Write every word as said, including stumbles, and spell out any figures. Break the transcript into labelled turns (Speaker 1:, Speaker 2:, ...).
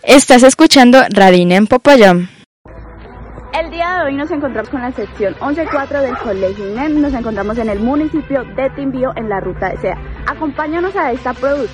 Speaker 1: Estás escuchando Radina en Popayán.
Speaker 2: El día de hoy nos encontramos con la sección once cuatro del Colegio I N E M. Nos encontramos en el municipio de Timbío, en la ruta de seda. Acompáñanos a esta producción.